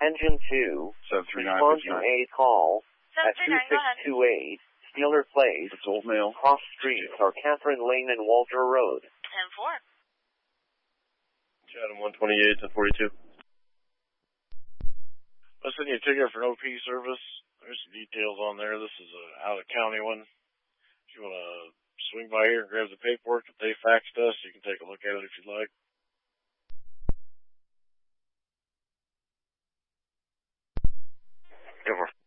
Engine 2, 739. respond to a call at 739, 2628 Steeler Place, It's Old Mail. Cross Streets are Catherine Lane and Walter Road. 10-4. Chatham 128 and 42. I'll send you a ticket for an OP service. There's some details on there. This is an out-of-county one. If you want to swing by here and grab the paperwork that they faxed us, you can take a look at it if you'd like. Over.